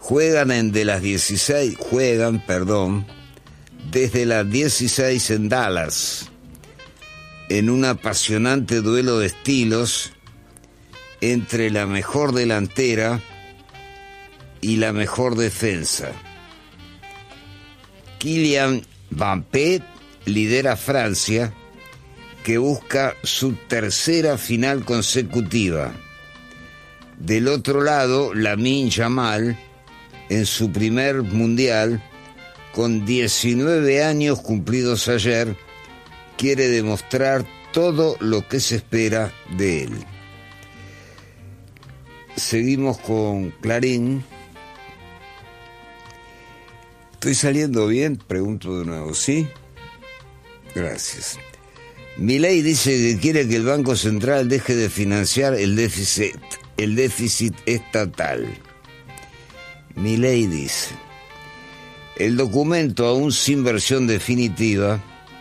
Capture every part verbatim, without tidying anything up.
Juegan en de las dieciséis, juegan, perdón, desde las dieciséis en Dallas, en un apasionante duelo de estilos entre la mejor delantera y la mejor defensa. Kylian Mbappé lidera Francia, que busca su tercera final consecutiva. Del otro lado, Lamine Yamal, en su primer mundial, con diecinueve años cumplidos ayer, quiere demostrar todo lo que se espera de él. Seguimos con Clarín. ¿Estoy saliendo bien? Pregunto de nuevo, ¿sí? Gracias. Milei dice que quiere que el Banco Central deje de financiar el déficit, el déficit estatal. Milei dice: el documento, aún sin versión definitiva,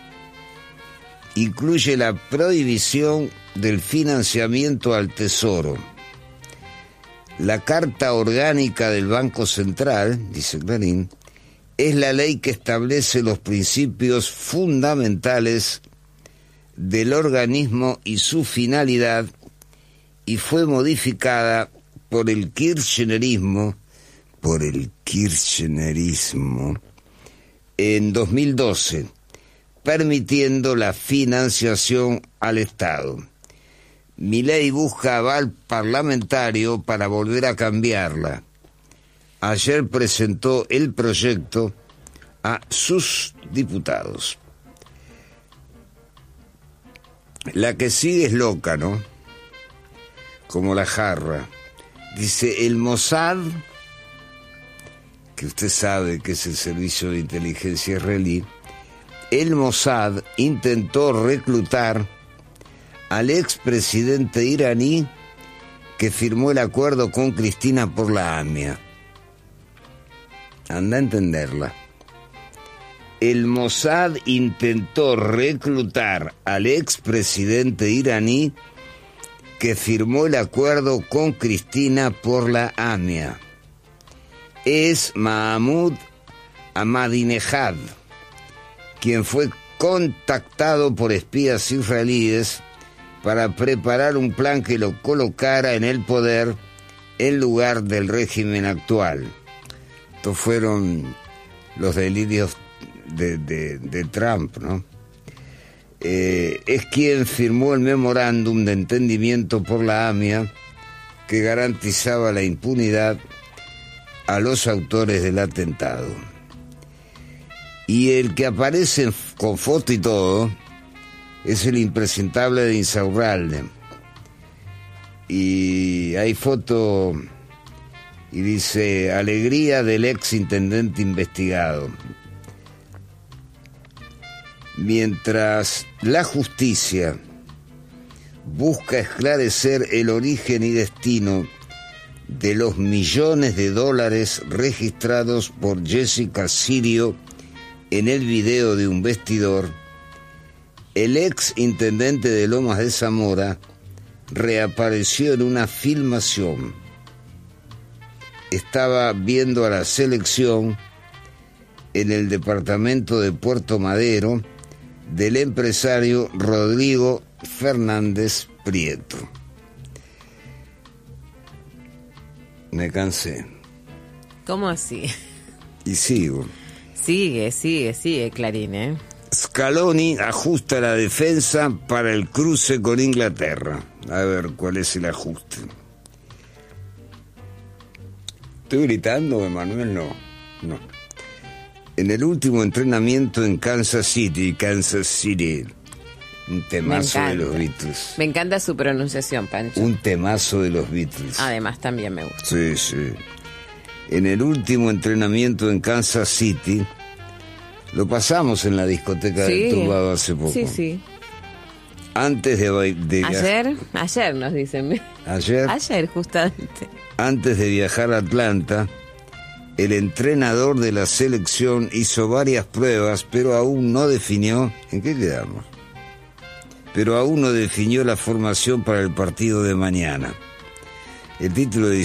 incluye la prohibición del financiamiento al Tesoro. La Carta Orgánica del Banco Central, dice Clarín, es la ley que establece los principios fundamentales del organismo y su finalidad, y fue modificada por el kirchnerismo, por el kirchnerismo, en dos mil doce, permitiendo la financiación al Estado. Milei busca aval parlamentario para volver a cambiarla. Ayer presentó el proyecto a sus diputados. La que sigue es loca, ¿no? Como la jarra. Dice: el Mossad, que usted sabe que es el servicio de inteligencia israelí, el Mossad intentó reclutar al expresidente iraní que firmó el acuerdo con Cristina por la AMIA. Anda a entenderla. El Mossad intentó reclutar al expresidente iraní que firmó el acuerdo con Cristina por la AMIA. Es Mahmoud Ahmadinejad, quien fue contactado por espías israelíes para preparar un plan que lo colocara en el poder en lugar del régimen actual. Estos fueron los delirios de, de, de Trump, ¿no? Eh, es quien firmó el memorándum de entendimiento por la AMIA que garantizaba la impunidad a los autores del atentado. Y el que aparece con foto y todo es el impresentable de Insaurralde. Y hay foto y dice: alegría del ex intendente investigado. Mientras la justicia busca esclarecer el origen y destino de los millones de dólares registrados por Jessica Sirio en el video de un vestidor, el ex intendente de Lomas de Zamora reapareció en una filmación. Estaba viendo a la selección en el departamento de Puerto Madero del empresario Rodrigo Fernández Prieto. Me cansé. ¿Cómo así? Y sigo. Sigue, sigue, sigue, Clarín, ¿eh? Scaloni ajusta la defensa para el cruce con Inglaterra. A ver, ¿cuál es el ajuste? ¿Estoy gritando, Emanuel? No, no. En el último entrenamiento en Kansas City, Kansas City, un temazo de los Beatles. Me encanta su pronunciación, Pancho. Un temazo de los Beatles. Además, también me gusta. Sí, sí. En el último entrenamiento en Kansas City, lo pasamos en la discoteca sí. del Turbado hace poco. Sí, sí. Antes de, de ayer, ayer nos dicen. Ayer. Ayer, justamente. Antes de viajar a Atlanta, el entrenador de la selección hizo varias pruebas, pero aún no definió. ¿En qué quedamos? Pero aún no definió la formación para el partido de mañana. El título de